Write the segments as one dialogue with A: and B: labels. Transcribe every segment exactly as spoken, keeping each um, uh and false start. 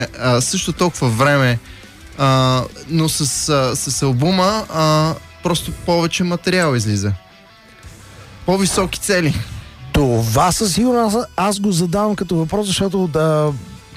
A: а, също толкова време, а, но с, а, с албума а, просто повече материал излиза. По-високи цели.
B: Това със сигурност аз, аз го задавам като въпрос, защото да,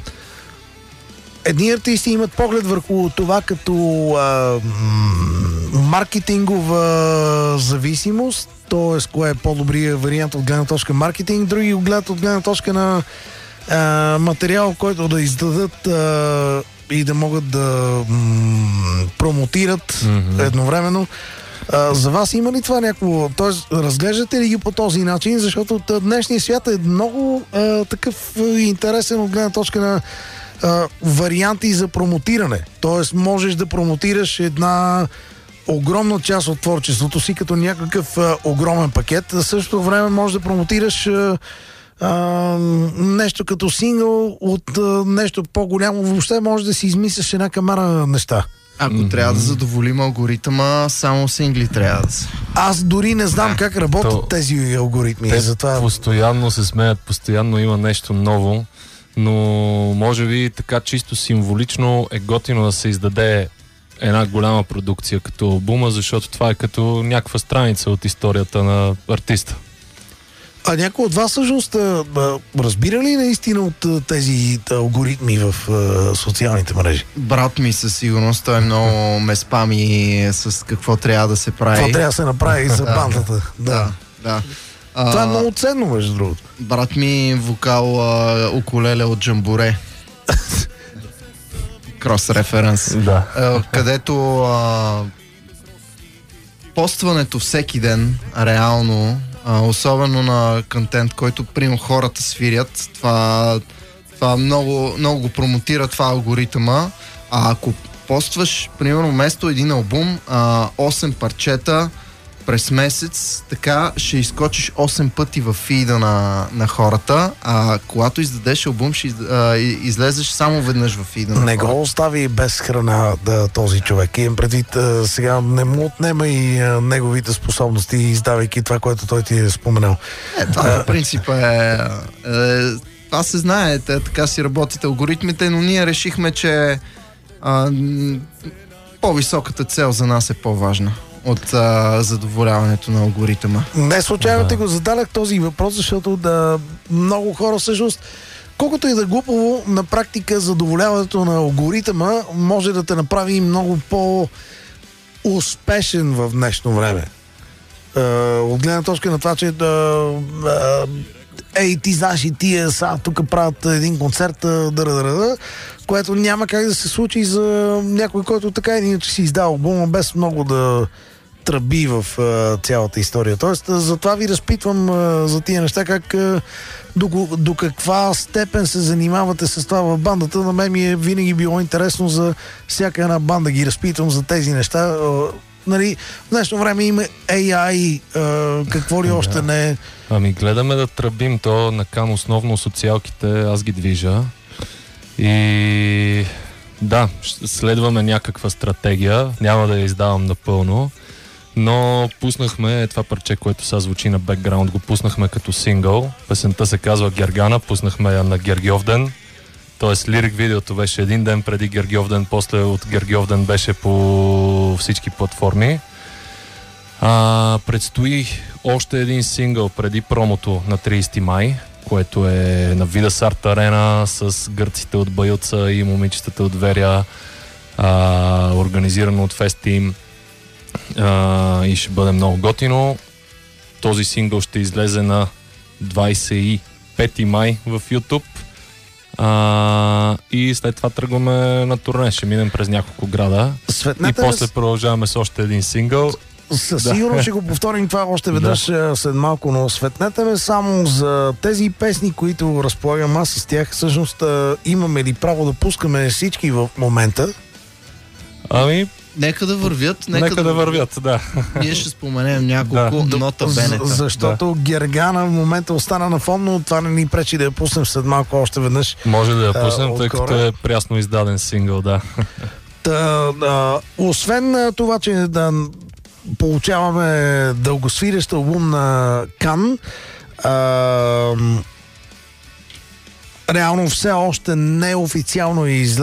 B: едни артисти имат поглед върху това като а, м- маркетингова зависимост, т.е. кое е по-добрият вариант от гледна точка маркетинг, други го гледат от гледна точка на а, материал, който да издадат а, и да могат да м- промотират mm-hmm. едновременно. А, за вас има ли това някакво? Тоест, разглеждате ли ги по този начин? Защото днешния свят е много а, такъв интересен от гледна точка на а, варианти за промотиране. Тоест, можеш да промотираш една огромна част от творчеството си като някакъв а, огромен пакет. В същото време можеш да промотираш а, а, нещо като сингъл от а, нещо по-голямо. Въобще можеш да си измислиш една камара неща.
A: Ако mm-hmm. трябва да задоволим алгоритъма, само сингли трябва да са.
B: Аз дори не знам как работят То, тези алгоритми.
C: Те
B: затова...
C: постоянно се смеят, постоянно има нещо ново, но може би така чисто символично е готино да се издаде една голяма продукция като албума, защото това е като някаква страница от историята на артиста.
B: А някой от вас всъщност разбира ли наистина от тези алгоритми в социалните мрежи?
A: Брат ми със сигурност, той много ме спами с какво трябва да се прави.
B: Какво трябва да се направи за бандата.
A: Да, да. да.
B: Това е много ценно, между другото.
A: Брат ми вокал а, укулеле от Джамбуре. Крос референс.
C: Да.
A: А, където а, постването всеки ден, реално, а, особено на контент, който примерно хората свирят, това, това много, много го промотира това алгоритъма. А ако постваш, примерно, вместо един албум, а, осем парчета през месец, така ще изкочиш осем пъти в фида на, на хората, а когато издадеш албум, ще из, а, излезеш само веднъж в фида на
B: не
A: хората.
B: Не го остави без храна да, този човек. Имам предвид, а, сега не му отнема и а, неговите способности, издавайки това, което той ти е споменал.
A: Е, това на принцип е, е... Това се знае, те, така си работят алгоритмите, но ние решихме, че а, по-високата цел за нас е по-важна от а, задоволяването на алгоритъма.
B: Не случайно
C: да.
B: Те го зададах този въпрос, защото да, много хора всъщност, колкото и да глупаво, на практика задоволяването на алгоритъма може да те направи много по-успешен в днешно време. Е, от гледна точка на това, че да, е, ей, ти знаеш и тия са, тук правят един концерт, да, да, да, да, което няма как да се случи за някой, който така или иначе си издава албума без много да тръби в а, цялата история. Тоест, а, затова ви разпитвам а, за тия неща, как а, до, до каква степен се занимавате с това в бандата. На мен ми е винаги било интересно за всяка една банда, ги разпитвам за тези неща. А, нали, в днешно време има ей ай, а, какво ли още не.
C: Ами гледаме да тръбим то на кан, основно социалките, аз ги движа. И да, следваме някаква стратегия, няма да я издавам напълно, но пуснахме това парче, което сега звучи на бекграунд, го пуснахме като сингъл. Песента се казва Гергана, пуснахме я на Гергьовден. Тоест лирик видеото беше един ден преди Гергьовден, после от Гергьовден беше по всички платформи. А, предстои още един сингъл преди промото на трийсети май, което е на Видас Арт Арена с гърците от Баюца и момичетата от Верия, а, организирано от Фестим, а, и ще бъде много готино. Този сингъл ще излезе на двайсет и пети май в YouTube, а, и след това тръгваме на турне, ще минем през няколко града. Светнете и после продължаваме с още един сингъл.
B: Със сигурно ще го повторим това още веднъж да. След малко, но светнете ме само за тези песни, които разполагам аз с тях. Всъщност имаме ли право да пускаме всички в момента?
C: Ами,
A: нека да вървят. Нека,
C: нека да, да вървят, да.
A: Ние ще споменем няколко да. нота бенета.
B: Защото да. Гергана в момента остана на фон, но това не ни пречи да я пуснем след малко още веднъж.
C: Може да я пуснем, а, тъй като е прясно издаден сингъл, да.
B: Та, да, освен това, че да получаваме дългосвирещ албум на Кан, а, реално все още неофициално е излезе